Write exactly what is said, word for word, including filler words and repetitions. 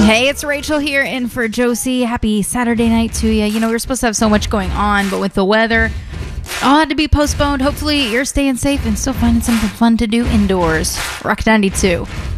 Hey, it's Rachel here in for Josie. Happy Saturday night to you. You know, we were supposed to have so much going on, but with the weather, all had to be postponed. Hopefully, you're staying safe and still finding something fun to do indoors. Rock ninety-two.